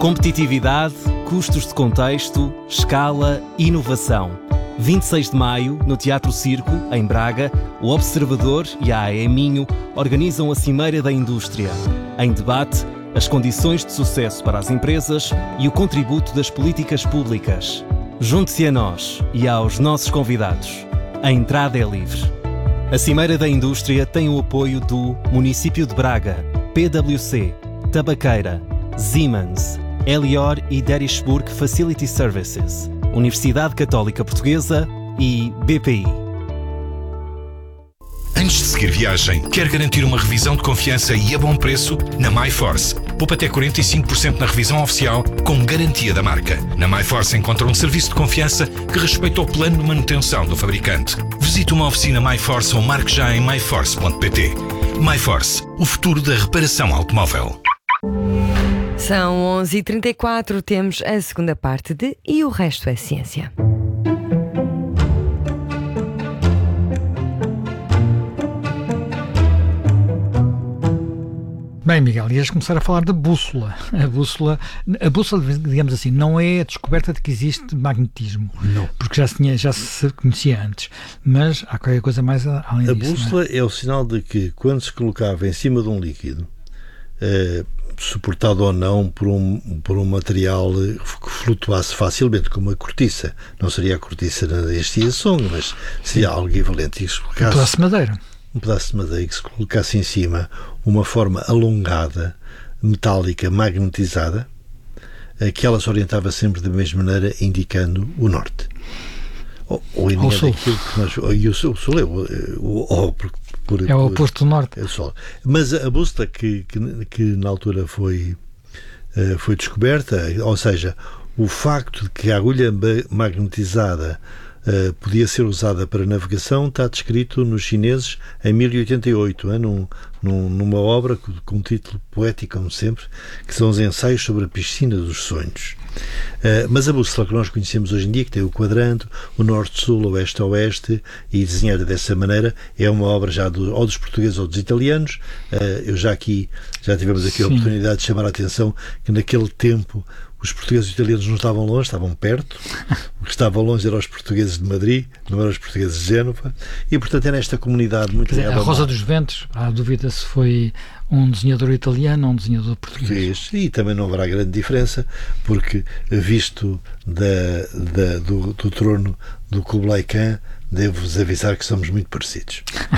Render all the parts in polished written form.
Competitividade, custos de contexto, escala, inovação. 26 de maio, no Teatro Circo, em Braga, o Observador e a AE Minho organizam a Cimeira da Indústria. Em debate, as condições de sucesso para as empresas e o contributo das políticas públicas. Junte-se a nós e aos nossos convidados. A entrada é livre. A Cimeira da Indústria tem o apoio do Município de Braga, PwC, Tabaqueira, Siemens, Elior e Derishburg Facility Services, Universidade Católica Portuguesa e BPI. Antes de seguir viagem, quer garantir uma revisão de confiança e a bom preço? Na MyForce, poupa até 45% na revisão oficial com garantia da marca. Na MyForce encontra um serviço de confiança que respeita o plano de manutenção do fabricante. Visite uma oficina MyForce ou marque já em myforce.pt. MyForce, o futuro da reparação automóvel. São 11h34, temos a segunda parte de E o Resto é Ciência. Bem, Miguel, ias começar a falar da bússola. A bússola, digamos assim, não é a descoberta de que existe magnetismo. Não. Porque já se conhecia antes. Mas há qualquer coisa mais além disso. A bússola é o sinal de que, quando se colocava em cima de um líquido, suportado ou não por um material que flutuasse facilmente, como a cortiça. Não seria a cortiça deste Song, mas seria algo equivalente. Um pedaço de madeira. Um pedaço de madeira que se colocasse em cima uma forma alongada, metálica, magnetizada, que ela se orientava sempre da mesma maneira, indicando o norte. Ou indicando aquilo que nós... E o sul é o oposto do norte. É o sol. Mas a bússola que na altura foi descoberta, ou seja, o facto de que a agulha magnetizada podia ser usada para navegação está descrito nos chineses em 1088, numa obra com um título poético, como sempre, que são os ensaios sobre a piscina dos sonhos. Mas a bússola que nós conhecemos hoje em dia, que tem o quadrante, o norte-sul, o oeste-oeste, e desenhada dessa maneira, é uma obra já ou dos portugueses ou dos italianos. Já tivemos aqui a oportunidade de chamar a atenção que naquele tempo os portugueses e os italianos não estavam longe, estavam perto. O que estava longe eram os portugueses de Madrid, não eram os portugueses de Génova. E, portanto, é nesta comunidade muito ligada. A Rosa dos Ventos, há dúvida se foi um desenhador italiano ou um desenhador português. E também não haverá grande diferença, porque, visto do trono do Kublai Khan, devo-vos avisar que somos muito parecidos.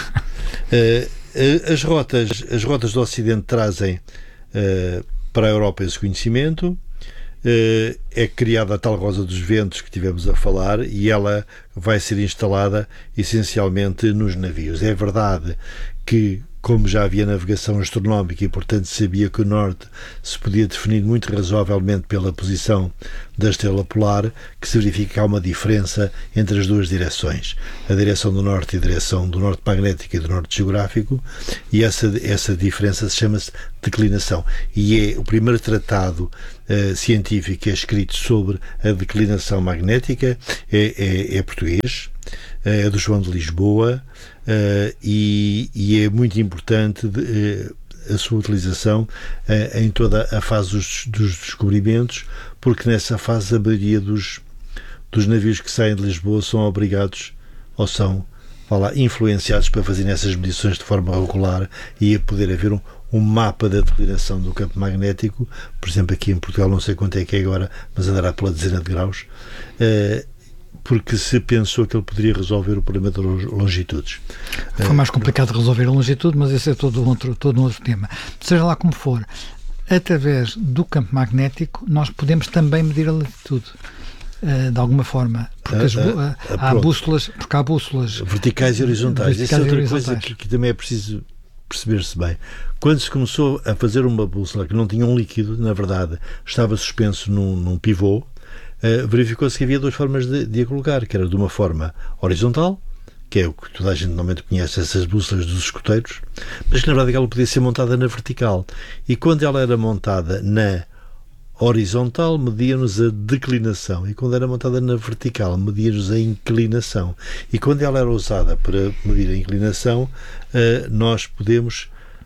As rotas do Ocidente trazem para a Europa esse conhecimento. É criada a tal Rosa dos Ventos que tivemos a falar, e ela vai ser instalada essencialmente nos navios. É verdade que, como já havia navegação astronómica e, portanto, sabia que o norte se podia definir muito razoavelmente pela posição da estrela polar, que se verifica que há uma diferença entre as duas direções, a direção do norte e a direção do norte magnético e do norte geográfico, e essa diferença chama-se declinação. E é o primeiro tratado científico que é escrito sobre a declinação magnética, é português, é do João de Lisboa, e é muito importante a sua utilização em toda a fase dos descobrimentos, porque nessa fase a maioria dos navios que saem de Lisboa são obrigados ou são influenciados para fazerem essas medições de forma regular, e a poder haver um mapa da declinação do campo magnético. Por exemplo, aqui em Portugal não sei quanto é que é agora, mas andará pela dezena de graus, porque se pensou que ele poderia resolver o problema das longitudes. Foi mais complicado de resolver a longitude, mas esse é todo um outro tema. Seja lá como for, através do campo magnético nós podemos também medir a latitude, de alguma forma, porque há bússolas verticais e horizontais. Essa é outra coisa que também é preciso perceber-se bem. Quando se começou a fazer uma bússola que não tinha um líquido, na verdade estava suspenso num pivô, verificou-se que havia duas formas de a colocar, que era de uma forma horizontal, que é o que toda a gente normalmente conhece, essas bússolas dos escoteiros, mas que na verdade ela podia ser montada na vertical, e quando ela era montada na horizontal media-nos a declinação, e quando era montada na vertical media-nos a inclinação, e quando ela era usada para medir a inclinação, nós podemos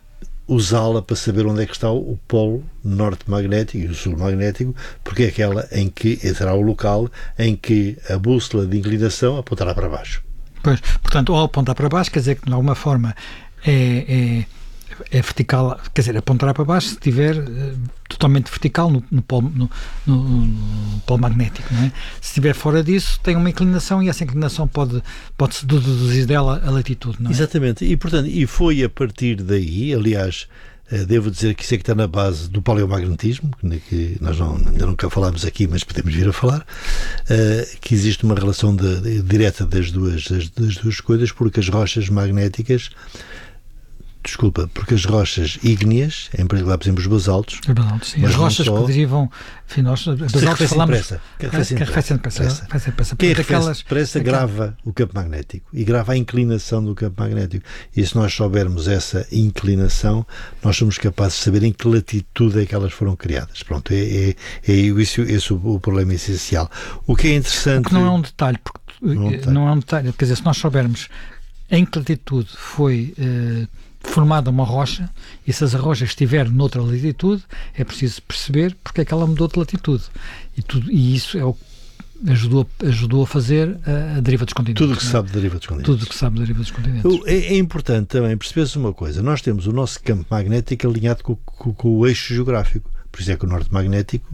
usá-la para saber onde é que está o polo norte magnético e o sul magnético, porque é aquela em que será o local em que a bússola de inclinação apontará para baixo. Pois, portanto, ao apontar para baixo, quer dizer que de alguma forma é vertical, quer dizer, apontará para baixo se estiver totalmente vertical no polo magnético, não é? Se estiver fora disso, tem uma inclinação e essa inclinação pode-se deduzir dela a latitude, não é? Exatamente, e portanto, foi a partir daí, aliás, devo dizer que isso é que está na base do paleomagnetismo, que nós ainda nunca falámos aqui, mas podemos vir a falar, que existe uma relação direta das duas coisas, porque as rochas magnéticas, porque as rochas ígneas, em particular, por exemplo, os basaltos, sim, as rochas que derivam, enfim, nós basaltos falamos que arrefecem depressa. Quem arrefece depressa grava o campo magnético e grava a inclinação do campo magnético. E se nós soubermos essa inclinação, nós somos capazes de saber em que latitude é que elas foram criadas. Pronto, esse o problema essencial. O que é interessante... Porque não é um detalhe, não é um detalhe, quer dizer, se nós soubermos em que latitude foi formada uma rocha, e se essa rocha estiver noutra latitude, é preciso perceber porque é que ela mudou de latitude. E isso é o que ajudou a fazer a deriva dos continentes. Tudo o que se sabe da deriva dos continentes. É importante também perceber-se uma coisa. Nós temos o nosso campo magnético alinhado com o eixo geográfico. Por isso é que o norte magnético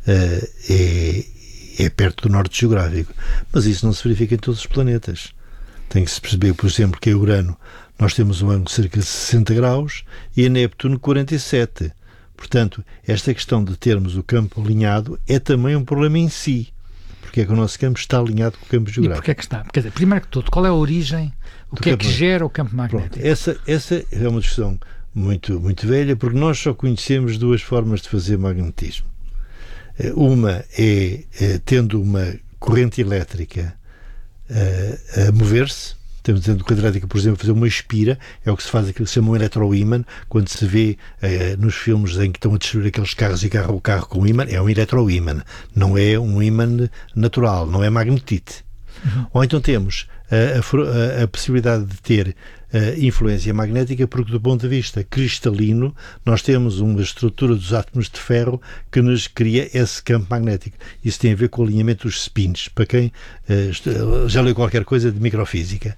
é perto do norte geográfico. Mas isso não se verifica em todos os planetas. Tem que se perceber, por exemplo, que em Urano nós temos um ângulo de cerca de 60 graus e em Neptuno 47. Portanto, esta questão de termos o campo alinhado é também um problema em si. Porque é que o nosso campo está alinhado com o campo geográfico. E porquê é que está? Quer dizer, primeiro que tudo, qual é a origem, o que é que gera o campo magnético? Pronto, essa é uma discussão muito, muito velha, porque nós só conhecemos duas formas de fazer magnetismo. Uma é tendo uma corrente elétrica a mover-se. Temos dentro do corrente elétrica, por exemplo, fazer uma espira, é o que se faz, aquilo que se chama um eletroímã, quando se vê nos filmes em que estão a destruir aqueles carros e o carro com ímã, é um eletroímã, não é um ímã natural, não é magnetite. Ou então temos a possibilidade de ter influência magnética, porque do ponto de vista cristalino nós temos uma estrutura dos átomos de ferro que nos cria esse campo magnético. Isso tem a ver com o alinhamento dos spins, para quem já leu qualquer coisa de microfísica.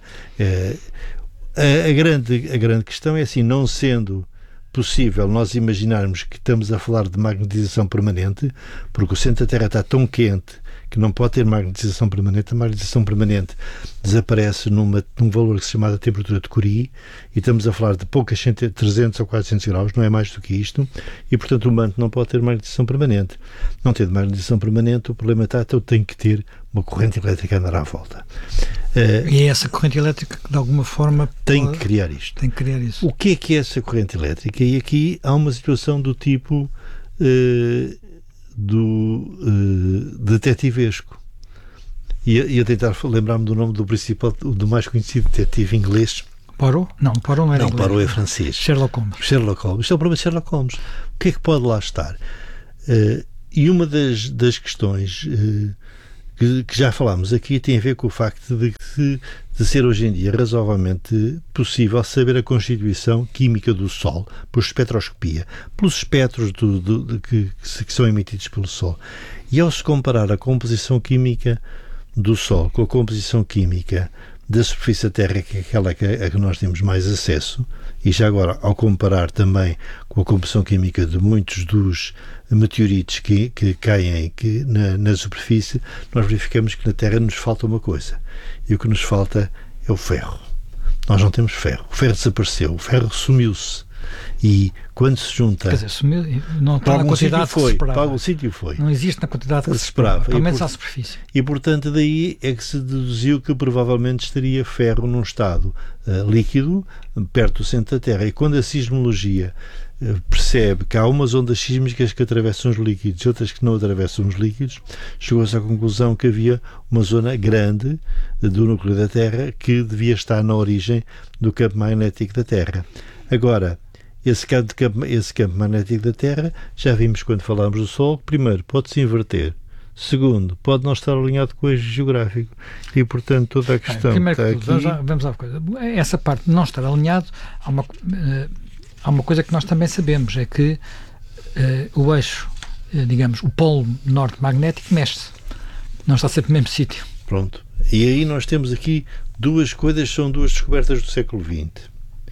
A grande questão é assim, não sendo possível nós imaginarmos que estamos a falar de magnetização permanente, porque o centro da Terra está tão quente que não pode ter magnetização permanente. A magnetização permanente desaparece num valor que se chama temperatura de Curie, e estamos a falar de poucas 300 ou 400 graus, não é mais do que isto, e portanto o manto não pode ter magnetização permanente. Não tendo magnetização permanente, o problema está, então tem que ter uma corrente elétrica a andar à volta. E é essa corrente elétrica que de alguma forma tem que criar isto. Tem que criar isso. O que é essa corrente elétrica? E aqui há uma situação do tipo do detetivesco. E a tentar lembrar-me do nome do principal, do mais conhecido detetive inglês. Poirot? Não, Poirot não era inglês. Poirot é francês. Sherlock Holmes. Isto é o problema de Sherlock Holmes. O que é que pode lá estar? E uma das questões que já falámos aqui tem a ver com o facto de ser hoje em dia razoavelmente possível saber a constituição química do Sol por espectroscopia, pelos espectros que são emitidos pelo Sol. E ao se comparar a composição química do Sol com a composição química da superfície da Terra, que é aquela a que nós temos mais acesso, e já agora ao comparar também com a composição química de muitos dos meteoritos que caem na superfície, nós verificamos que na Terra nos falta uma coisa, e o que nos falta é o ferro. Nós não temos ferro. O ferro desapareceu, o ferro sumiu-se. E quando se junta... Quer dizer, sumiu, não está na quantidade que se esperava. Para algum sítio foi. Não existe na quantidade que se esperava, pelo menos à superfície. E, portanto, daí é que se deduziu que provavelmente estaria ferro num estado líquido, perto do centro da Terra. E quando a sismologia percebe que há umas ondas sísmicas que atravessam os líquidos e outras que não atravessam os líquidos, chegou-se à conclusão que havia uma zona grande do núcleo da Terra que devia estar na origem do campo magnético da Terra. Agora, esse campo magnético da Terra, já vimos quando falámos do Sol, primeiro, pode-se inverter. Segundo, pode não estar alinhado com o eixo geográfico. E, portanto, toda a questão primeiro está que tudo, aqui... vamos à coisa. Essa parte de não estar alinhado, há uma coisa que nós também sabemos, é que o eixo, digamos, o polo norte magnético mexe-se. Não está sempre no mesmo sítio. Pronto. E aí nós temos aqui duas coisas, são duas descobertas do século XX.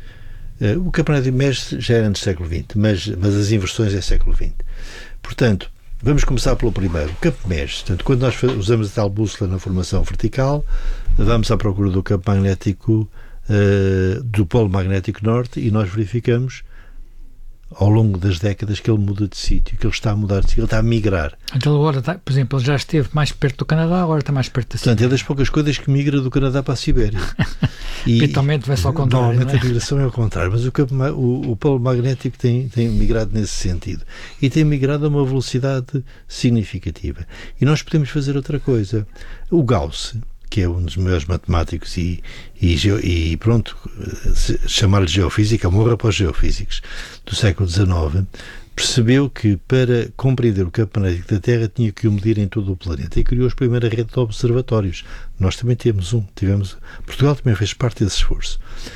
O campo magnético mexe já era antes do século XX, mas as inversões é século XX. Portanto, vamos começar pelo primeiro. O campo mexe. Portanto, quando nós usamos a tal bússola na formação vertical, vamos à procura do campo magnético do polo magnético norte e nós verificamos ao longo das décadas que ele muda de sítio, que ele está a mudar de sítio, ele está a migrar. Então agora, por exemplo, ele já esteve mais perto do Canadá, agora está mais perto da Sibéria. Portanto, é das poucas coisas que migra do Canadá para a Sibéria. Habitualmente vai-se ao contrário. Normalmente a migração é ao contrário, mas o polo magnético tem migrado nesse sentido. E tem migrado a uma velocidade significativa. E nós podemos fazer outra coisa. O Gauss, que é um dos maiores matemáticos e pronto, chamar-lhe geofísica, morra para os geofísicos do século XIX, percebeu que para compreender o campo magnético da Terra tinha que o medir em todo o planeta e criou a primeira rede de observatórios. Nós também temos Portugal também fez parte desse esforço.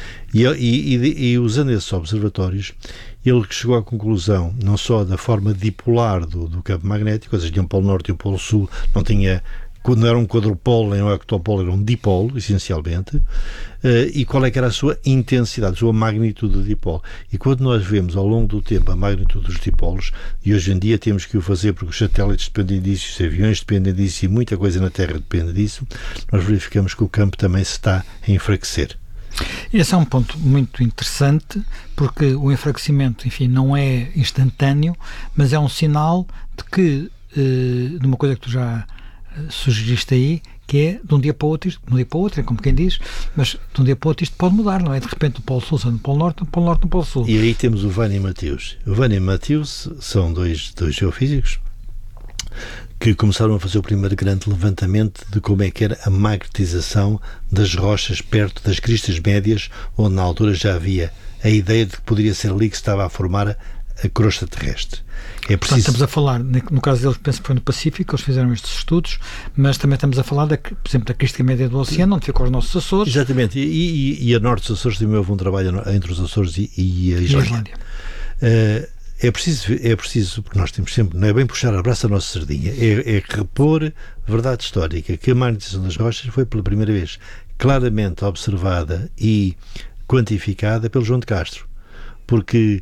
E usando esses observatórios, ele chegou à conclusão não só da forma dipolar do campo magnético, ou seja, tinha um polo norte e um polo sul, não era um quadrupolo nem um octopolo, era um dipolo, essencialmente, e qual é que era a sua intensidade, a sua magnitude do dipolo. E quando nós vemos ao longo do tempo a magnitude dos dipolos, e hoje em dia temos que o fazer porque os satélites dependem disso, os aviões dependem disso e muita coisa na Terra depende disso, nós verificamos que o campo também se está a enfraquecer. Esse é um ponto muito interessante, porque o enfraquecimento, enfim, não é instantâneo, mas é um sinal de que, de uma coisa que tu já sugeriste aí, que é de um dia para o outro, é como quem diz, mas de um dia para o outro isto pode mudar, não é? De repente o Polo Sul está no Polo Norte, no Polo Sul. E aí temos o Wann e Matthews. O Wann e Matthews são dois geofísicos que começaram a fazer o primeiro grande levantamento de como é que era a magnetização das rochas perto das cristas médias, onde na altura já havia a ideia de que poderia ser ali que se estava a formar a crosta terrestre. Portanto, estamos a falar, no caso deles, penso que foi no Pacífico, eles fizeram estes estudos, mas também estamos a falar, por exemplo, da crista média do oceano, onde ficam os nossos Açores. Exatamente, e a norte dos Açores também houve um trabalho entre os Açores e a Islândia. É preciso, porque nós temos sempre, não é bem puxar a braça a nossa sardinha, é repor verdade histórica, que a magnetização das rochas foi pela primeira vez claramente observada e quantificada pelo João de Castro, porque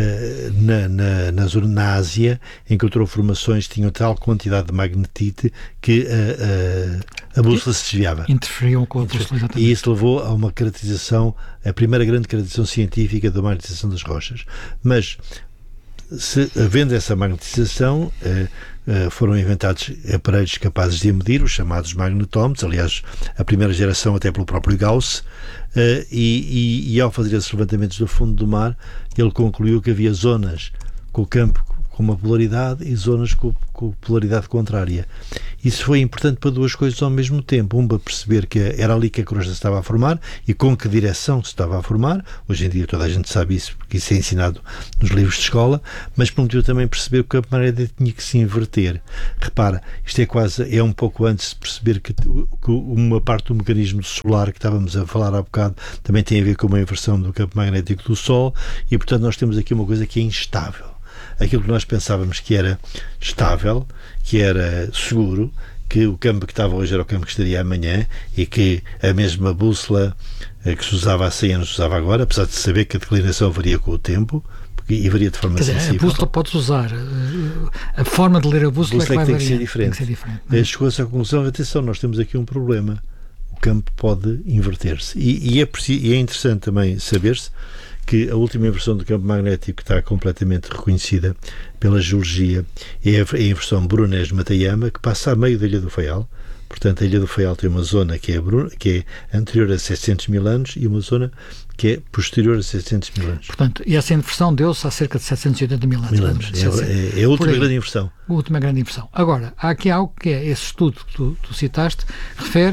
na Ásia encontrou formações que tinham tal quantidade de magnetite que a bússola se desviava. Interferiam com a bússola, exatamente. E isso levou a uma caracterização, a primeira grande caracterização científica da magnetização das rochas. Mas, havendo essa magnetização, foram inventados aparelhos capazes de a medir, os chamados magnetómetros, aliás, a primeira geração até pelo próprio Gauss, e ao fazer esses levantamentos do fundo do mar, ele concluiu que havia zonas com o campo com uma polaridade e zonas com polaridade contrária. Isso foi importante para duas coisas ao mesmo tempo. Para perceber que era ali que a crosta se estava a formar e com que direção se estava a formar. Hoje em dia toda a gente sabe isso, porque isso é ensinado nos livros de escola, mas permitiu também perceber que o campo magnético tinha que se inverter. Repara, isto é um pouco antes de perceber que uma parte do mecanismo solar que estávamos a falar há bocado também tem a ver com uma inversão do campo magnético do Sol e, portanto, nós temos aqui uma coisa que é instável. Aquilo que nós pensávamos que era estável, que era seguro, que o campo que estava hoje era o campo que estaria amanhã e que a mesma bússola que se usava há 100 anos se usava agora, apesar de saber que a declinação varia com o tempo e varia de forma sensível. A bússola podes usar, a forma de ler a bússola é que vai tem variar. Que ser diferente. Chegou-se à conclusão, atenção, nós temos aqui um problema, o campo pode inverter-se e é interessante também saber-se que a última inversão do campo magnético que está completamente reconhecida pela geologia é a inversão Brunés-Matayama, que passa a meio da Ilha do Faial. Portanto, a Ilha do Faial tem uma zona que é anterior a 700 mil anos e uma zona que é posterior a 700 mil anos. Portanto, e essa inversão deu-se há cerca de 780 mil anos. É a última grande inversão. A última grande inversão. Agora, há aqui algo que é esse estudo que tu citaste, refere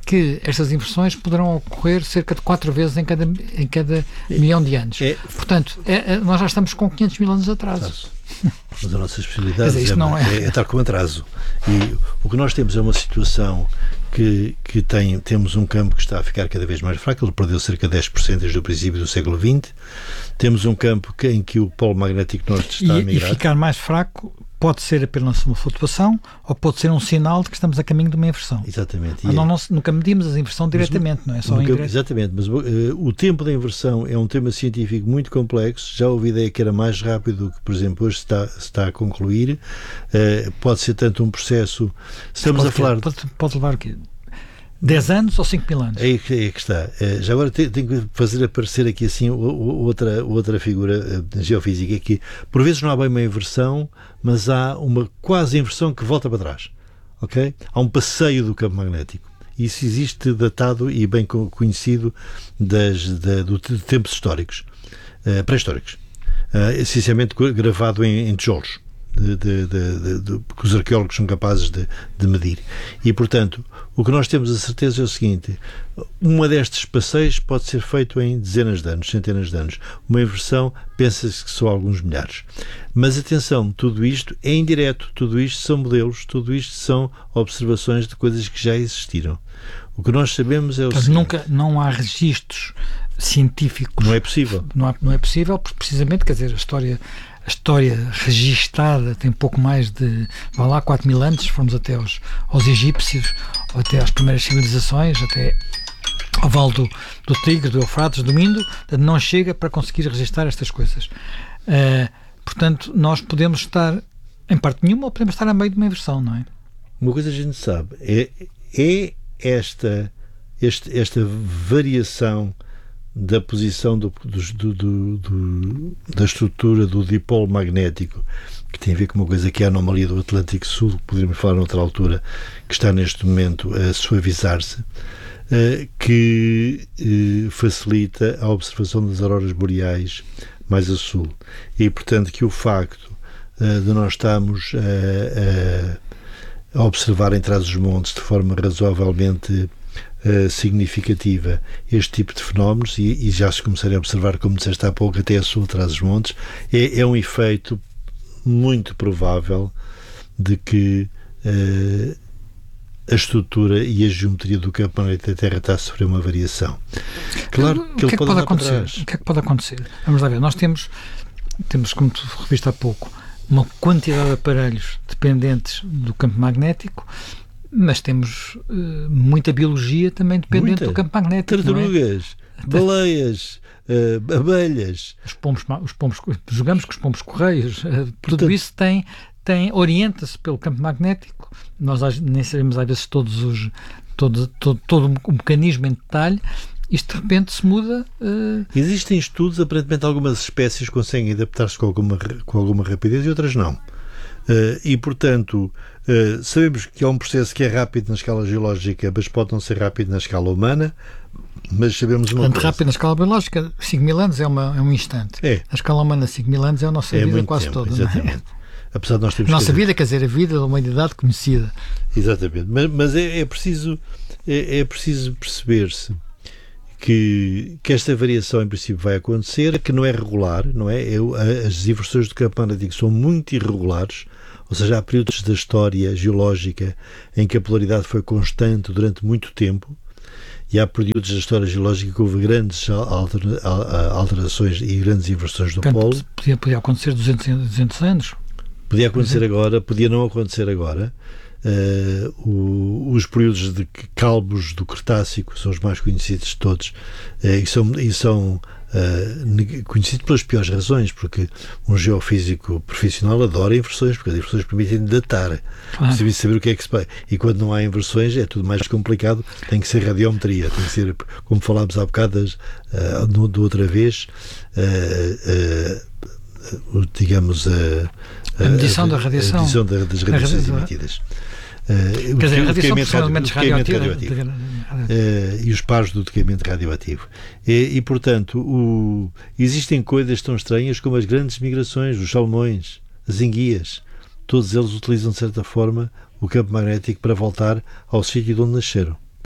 que estas inversões poderão ocorrer cerca de 4 vezes em cada milhão de anos. Portanto, nós já estamos com 500 mil anos de atraso. Mas a nossa especialidade é estar com atraso. E o que nós temos é uma situação que temos um campo que está a ficar cada vez mais fraco. Ele perdeu cerca de 10% desde o princípio do século XX. Temos um campo em que o polo magnético norte está a migrar. E ficar mais fraco pode ser apenas uma flutuação ou pode ser um sinal de que estamos a caminho de uma inversão. Exatamente. Nunca medimos a inversão diretamente, não é só indireto. Exatamente, mas o tempo da inversão é um tema científico muito complexo. Já houve ideia que era mais rápido do que, por exemplo, hoje está a concluir. Pode ser tanto um processo... Pode levar o quê? 10 anos ou 5 mil anos? É que está. Já agora tenho que fazer aparecer aqui assim outra figura geofísica, que por vezes não há bem uma inversão, mas há uma quase inversão que volta para trás. Okay? Há um passeio do campo magnético. Isso existe datado e bem conhecido de tempos históricos, pré-históricos. Essencialmente gravado em tijolos. Que os arqueólogos são capazes de medir. E, portanto, o que nós temos a certeza é o seguinte: uma destes passeios pode ser feito em dezenas de anos, centenas de anos. Uma inversão, pensa-se que são alguns milhares. Mas atenção, tudo isto é indireto, tudo isto são modelos, tudo isto são observações de coisas que já existiram. O que nós sabemos é o seguinte: não há registros científicos. Não é possível. Não é possível, porque precisamente, quer dizer, a história registada tem pouco mais de 4 mil anos, se formos até aos egípcios, ou até às primeiras civilizações, até ao Vale do Tigre, do Eufrates, do Indo, não chega para conseguir registrar estas coisas. Portanto, nós podemos estar em parte nenhuma ou podemos estar a meio de uma inversão, não é? Uma coisa a gente sabe é esta variação da posição da estrutura do dipolo magnético, que tem a ver com uma coisa que é a anomalia do Atlântico Sul, que poderíamos falar noutra altura, que está neste momento a suavizar-se, que facilita a observação das auroras boreais mais a sul. E, portanto, que o facto de nós estarmos a observar em Trás-os-Montes de forma razoavelmente significativa este tipo de fenómenos, e já se começarem a observar, como disseste há pouco, até a sul de Trás-os-Montes, é um efeito muito provável de que a estrutura e a geometria do campo magnético da Terra está a sofrer uma variação. Claro que ele pode acontecer. O que é que pode acontecer? Vamos lá ver, nós temos, como tu reviste há pouco, uma quantidade de aparelhos dependentes do campo magnético, mas temos muita biologia também dependente do campo magnético. Tartarugas, baleias, abelhas. Os pombos, jogamos com os pombos correios. Tudo isso orienta-se pelo campo magnético. Nós nem sabemos às vezes todo o mecanismo em detalhe. Isto de repente se muda. Existem estudos, aparentemente algumas espécies conseguem adaptar-se com alguma rapidez e outras não. E, portanto, sabemos que é um processo que é rápido na escala geológica, mas pode não ser rápido na escala humana. Mas sabemos uma coisa. Rápido na escala biológica, 5 mil anos é um instante. Na escala humana, 5 mil anos é a nossa vida quase tempo, toda. Exatamente. Não é? Apesar de nós termos nossa vida, quer dizer, a vida de uma humanidade conhecida. Exatamente. Mas é preciso perceber-se que esta variação em princípio vai acontecer, que não é regular, não é? As inversões do campo magnético são muito irregulares, ou seja, há períodos da história geológica em que a polaridade foi constante durante muito tempo, e há períodos da história geológica que houve grandes alterações e grandes inversões do polo. Podia acontecer 200 anos. Podia acontecer agora, podia não acontecer agora. Os períodos de calbos do Cretácico são os mais conhecidos de todos, e são conhecidos pelas piores razões, porque um geofísico profissional adora inversões, porque as inversões permitem datar, precisa saber o que é que se passa, e quando não há inversões é tudo mais complicado, tem que ser radiometria, tem que ser, como falámos há bocado da outra vez, digamos a medição da radiação, a medição das radiações emitidas. Quer dizer, a radiação profundamente radioativa e os pares do decamento radioativo. E portanto, existem coisas tão estranhas como as grandes migrações, os salmões, as enguias. Todos eles utilizam, de certa forma, o campo magnético para voltar ao sítio de onde nasceram.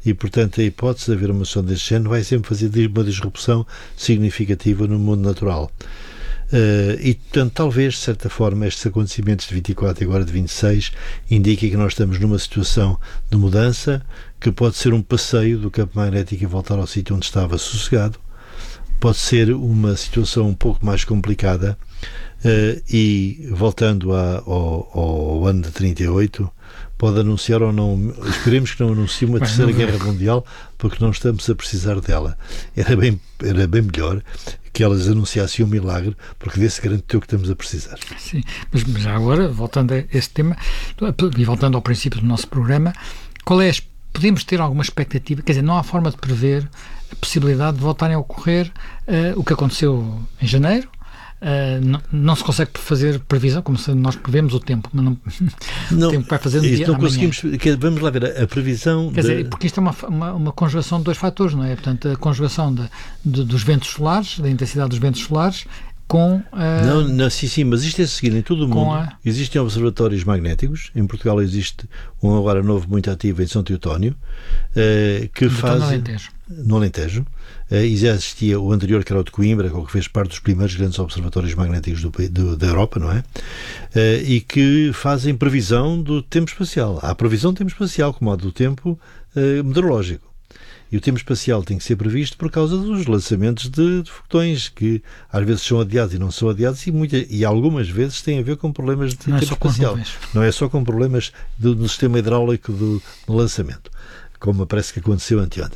e, portanto, a hipótese de haver uma solução deste género vai sempre fazer uma disrupção significativa no mundo natural. E, portanto, talvez, de certa forma, estes acontecimentos de 24 e agora de 26 indiquem que nós estamos numa situação de mudança, que pode ser um passeio do campo magnético e voltar ao sítio onde estava sossegado, pode ser uma situação um pouco mais complicada, e, voltando ao ano de 38, pode anunciar ou não, esperemos que não anuncie uma terceira guerra mundial, porque não estamos a precisar dela. Era bem melhor que elas anunciassem um milagre, porque desse garantiu que estamos a precisar. Sim, mas já agora, voltando a este tema, e voltando ao princípio do nosso programa, podemos ter alguma expectativa, quer dizer, não há forma de prever a possibilidade de voltarem a ocorrer o que aconteceu em janeiro. Não se consegue fazer previsão, como se nós prevemos o tempo, mas não, o tempo vai fazer no dia não amanhã. Conseguimos, vamos lá ver a previsão. Quer dizer, porque isto é uma conjugação de dois fatores, não é? Portanto, a conjugação dos ventos solares, da intensidade dos ventos solares, com sim, mas isto é seguido em todo o mundo. Existem observatórios magnéticos. Em Portugal existe um agora novo muito ativo em São Teotónio, que faz no Alentejo. E já existia o anterior, que era o de Coimbra, que fez parte dos primeiros grandes observatórios magnéticos da Europa, não é? E que fazem previsão do tempo espacial. Há previsão do tempo espacial, como há do tempo meteorológico. E o tempo espacial tem que ser previsto por causa dos lançamentos de foguetões, que às vezes são adiados e não são adiados, e algumas vezes têm a ver com problemas de tempo espacial. Não é só com problemas do sistema hidráulico do lançamento, como parece que aconteceu anteontem.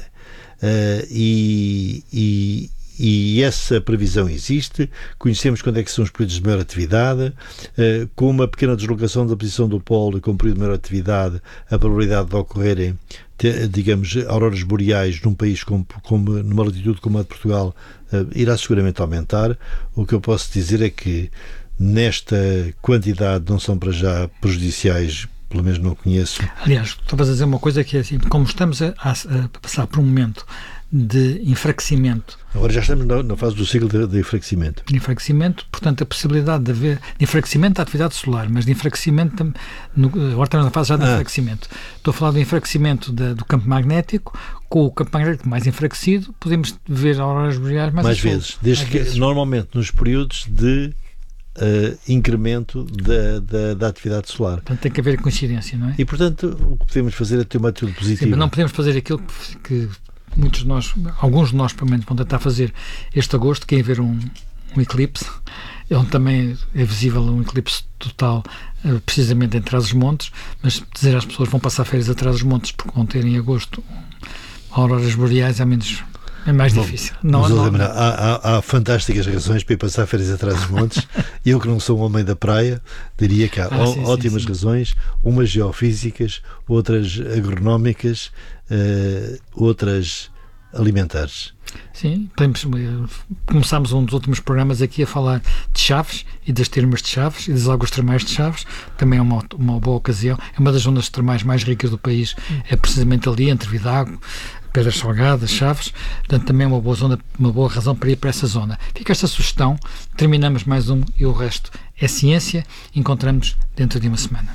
E essa previsão existe, conhecemos quando é que são os períodos de maior atividade, com uma pequena deslocação da posição do polo e com um período de maior atividade, a probabilidade de ocorrerem, digamos, auroras boreais num país numa latitude como a de Portugal, irá seguramente aumentar. O que eu posso dizer é que nesta quantidade não são para já prejudiciais, pelo menos não conheço. Aliás, estavas a dizer uma coisa que é assim, como estamos a passar por um momento de enfraquecimento. Agora já estamos na fase do ciclo de enfraquecimento. De enfraquecimento, portanto, a possibilidade de haver de enfraquecimento da atividade solar, mas de enfraquecimento, agora estamos na fase já de enfraquecimento. Estou a falar do enfraquecimento do campo magnético. Com o campo magnético mais enfraquecido, podemos ver auroras boreais mais vezes. Normalmente nos períodos de incremento da atividade solar. Portanto, tem que haver coincidência, não é? E, portanto, o que podemos fazer é ter uma atitude positiva. Sim, mas não podemos fazer aquilo que muitos de nós, alguns de nós, pelo menos, vão tentar fazer este agosto, que é ver um eclipse, onde também é visível um eclipse total, precisamente em Trás-os-Montes, mas dizer às pessoas que vão passar férias a Trás-os-Montes porque vão ter em agosto auroras boreais é mais difícil. Há fantásticas razões para ir passar férias atrás dos montes. Eu, que não sou um homem da praia, diria que há ótimas razões, umas geofísicas, outras agronómicas, outras alimentares. Sim, começámos um dos últimos programas aqui a falar de Chaves e das termas de Chaves e das águas termais de Chaves. Também é uma boa ocasião. É uma das zonas termais mais ricas do país, é precisamente ali, entre Vidago, Pedras Salgadas, Chaves. Portanto, também é uma boa zona, uma boa razão para ir para essa zona. Fica esta sugestão. Terminamos mais um e o resto é ciência. Encontramos dentro de uma semana.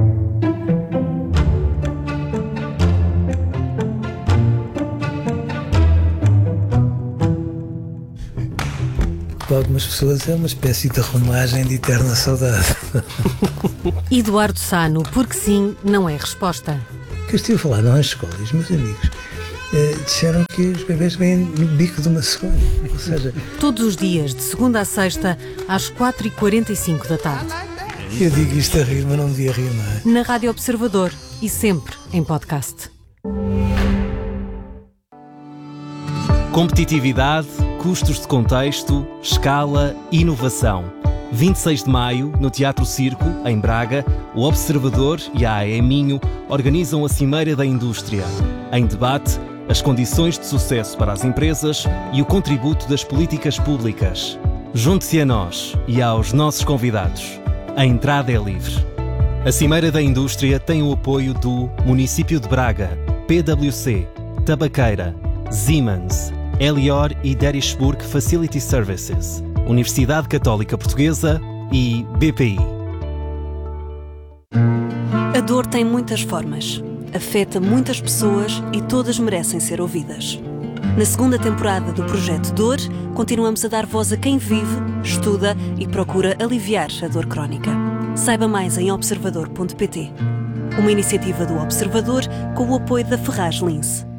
Para algumas pessoas é uma espécie de romagem de eterna saudade. Eduardo Sano, porque sim, não é resposta. Que eu estive a falar nas escolas, meus amigos disseram que os bebês vêm no bico de uma cegonha. Ou seja, todos os dias, de segunda a sexta, às 4h45 da tarde. Eu digo isto a rir, mas não devia rir, não é? Na Rádio Observador e sempre em podcast. Competitividade, custos de contexto, escala, inovação. 26 de maio, no Teatro Circo, em Braga, o Observador e a AE Minho organizam a Cimeira da Indústria. Em debate, as condições de sucesso para as empresas e o contributo das políticas públicas. Junte-se a nós e aos nossos convidados. A entrada é livre. A Cimeira da Indústria tem o apoio do Município de Braga, PwC, Tabaqueira, Siemens, Elior e Derisburg Facility Services, Universidade Católica Portuguesa e BPI. A dor tem muitas formas. afeta muitas pessoas e todas merecem ser ouvidas. Na segunda temporada do Projeto Dor, continuamos a dar voz a quem vive, estuda e procura aliviar a dor crónica. Saiba mais em observador.pt. Uma iniciativa do Observador com o apoio da Ferraz Lince.